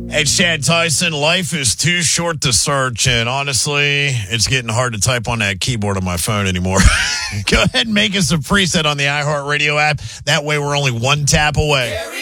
Hey, Chad Tyson, life is too short to search, and honestly, it's getting hard to type on that keyboard on my phone anymore. Go ahead and make us a preset on the iHeartRadio app. That way we're only one tap away.